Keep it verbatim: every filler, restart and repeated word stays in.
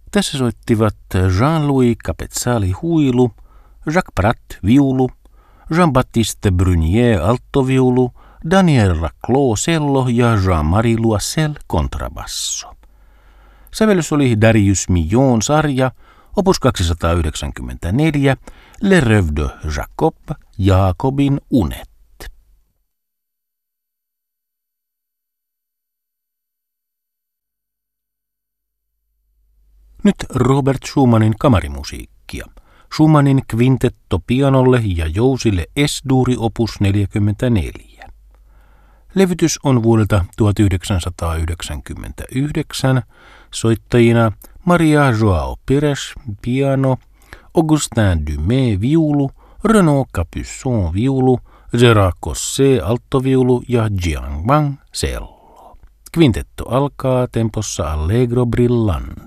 Tässä soittivat Jean-Louis Capezzali huilu, Jacques Prat viulu, Jean-Baptiste Brunier alttoviulu, Daniel Raclos cello ja Jean-Marie Loisel kontrabasso. Sävellys oli Darius Milhaud sarja, opus kaksisataayhdeksänkymmentäneljä, Le Rêve de Jacob, Jaakobin unet. Nyt Robert Schumannin kamarimusiikkia. Schumannin kvintetto pianolle ja jousille S-duuri opus neljäkymmentäneljä. Levytys on vuodelta tuhatyhdeksänsataayhdeksänkymmentäyhdeksän, soittajina Maria Joao Pires piano, Augustin Dumay viulu, Renaud Capuçon viulu, Gérard Cosset alttoviulu ja Jiang Wang cello. Kvintetto alkaa tempossa allegro brillant.